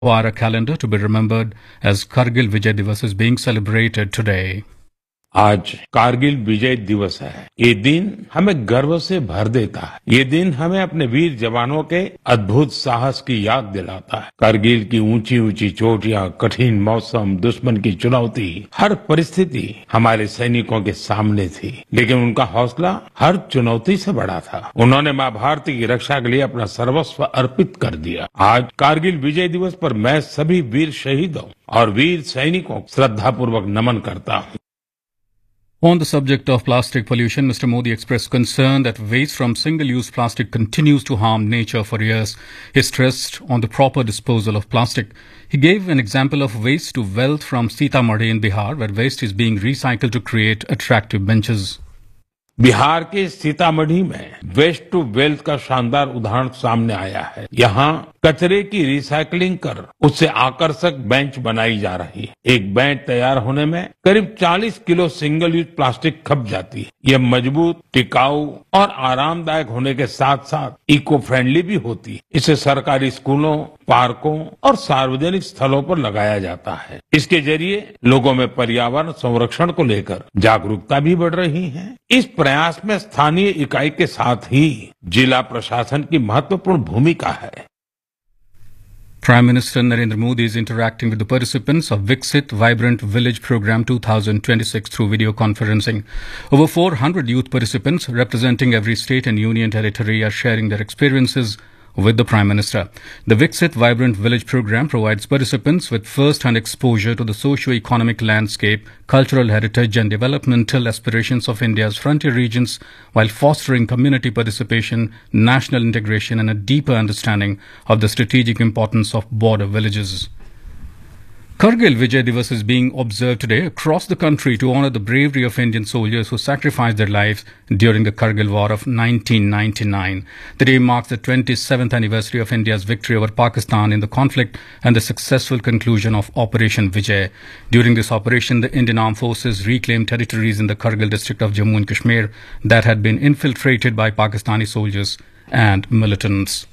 Our calendar to be remembered as Kargil Vijay Divas is being celebrated today. आज कारगिल विजय दिवस है। ये दिन हमें गर्व से भर देता है। ये दिन हमें अपने वीर जवानों के अद्भुत साहस की याद दिलाता है। कारगिल की ऊंची ऊंची चोटियां, कठिन मौसम, दुश्मन की चुनौती, हर परिस्थिति हमारे सैनिकों के सामने थी, लेकिन उनका हौसला हर चुनौती से बड़ा था। उन्होंने माँ भारती की रक्षा के लिए अपना सर्वस्व अर्पित कर दिया। आज कारगिल विजय दिवस पर मैं सभी वीर शहीदों और वीर सैनिकों को श्रद्धापूर्वक नमन करता हूँ। On the subject of plastic pollution, Mr. Modi expressed concern that waste from single-use plastic continues to harm nature for years. He stressed on the proper disposal of plastic. He gave an example of waste to wealth from Sitamarhi in Bihar, where waste is being recycled to create attractive benches. Bihar के सीतामढ़ी में waste to wealth का शानदार उदाहरण सामने आया है। यहाँ कचरे की रिसाइकलिंग कर उससे आकर्षक बेंच बनाई जा रही है। एक बेंच तैयार होने में करीब 40 किलो सिंगल यूज प्लास्टिक खप जाती है। यह मजबूत, टिकाऊ और आरामदायक होने के साथ साथ इको फ्रेंडली भी होती है। इसे सरकारी स्कूलों, पार्कों और सार्वजनिक स्थलों पर लगाया जाता है। इसके जरिए लोगों में पर्यावरण संरक्षण को लेकर जागरूकता भी बढ़ रही है। इस प्रयास में स्थानीय इकाई के साथ ही जिला प्रशासन की महत्वपूर्ण भूमिका है। Prime Minister Narendra Modi is interacting with the participants of Viksit Vibrant Village Program 2026 through video conferencing. Over 400 youth participants representing every state and union territory are sharing their experiences with the Prime Minister. The Viksit Vibrant Village Program provides participants with first-hand exposure to the socio-economic landscape, cultural heritage and developmental aspirations of India's frontier regions while fostering community participation, national integration and a deeper understanding of the strategic importance of border villages. Kargil Vijay Divas is being observed today across the country to honor the bravery of Indian soldiers who sacrificed their lives during the Kargil War of 1999. The day marks the 27th anniversary of India's victory over Pakistan in the conflict and the successful conclusion of Operation Vijay. During this operation, the Indian Armed Forces reclaimed territories in the Kargil district of Jammu and Kashmir that had been infiltrated by Pakistani soldiers and militants.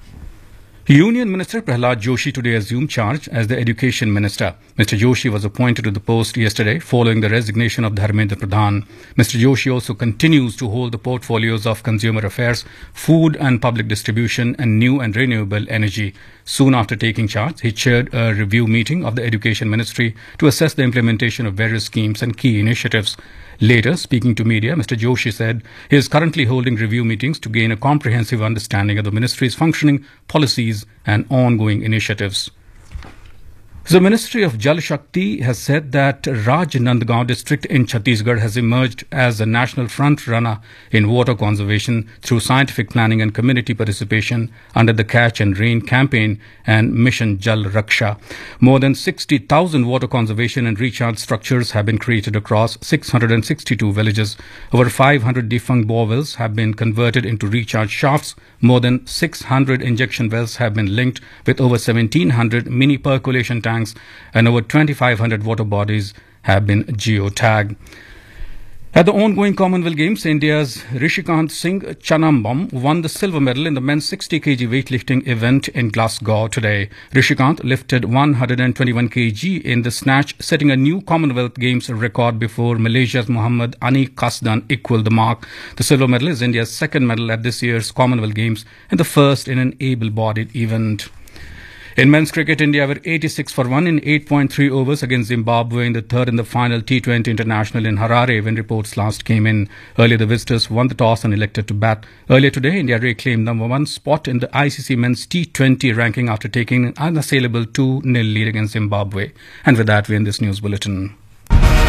Union Minister Prahlad Joshi today assumed charge as the Education Minister. Mr. Joshi was appointed to the post yesterday following the resignation of Dharmendra Pradhan. Mr. Joshi also continues to hold the portfolios of Consumer Affairs, Food and Public Distribution and New and Renewable Energy. Soon after taking charge, he chaired a review meeting of the Education Ministry to assess the implementation of various schemes and key initiatives. Later, speaking to media, Mr. Joshi said he is currently holding review meetings to gain a comprehensive understanding of the ministry's functioning, policies and ongoing initiatives. The Ministry of Jal Shakti has said that Rajnandgaon district in Chhattisgarh has emerged as a national front runner in water conservation through scientific planning and community participation under the Catch and Rain campaign and Mission Jal Raksha. More than 60,000 water conservation and recharge structures have been created across 662 villages. Over 500 defunct bore wells have been converted into recharge shafts. More than 600 injection wells have been linked with over 1,700 mini percolation tanks and over 2,500 water bodies have been geotagged. At the ongoing Commonwealth Games, India's Rishikant Singh Chanambam won the silver medal in the men's 60 kg weightlifting event in Glasgow today. Rishikant lifted 121 kg in the snatch, setting a new Commonwealth Games record before Malaysia's Muhammad Ani Kasdan equaled the mark. The silver medal is India's second medal at this year's Commonwealth Games and the first in an able-bodied event. In men's cricket, India were 86 for 1 in 8.3 overs against Zimbabwe in the third and the final T20 international in Harare when reports last came in. Earlier, the visitors won the toss and elected to bat. Earlier today, India reclaimed number one spot in the ICC men's T20 ranking after taking an unassailable 2-0 lead against Zimbabwe. And with that, we end this news bulletin.